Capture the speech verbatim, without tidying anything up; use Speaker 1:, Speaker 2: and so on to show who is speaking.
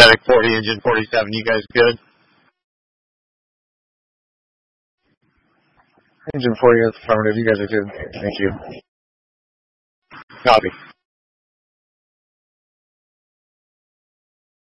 Speaker 1: Medic forty, Engine forty-seven, you guys good?
Speaker 2: Engine forty, that's affirmative. You guys are good. Thank you.
Speaker 1: Copy.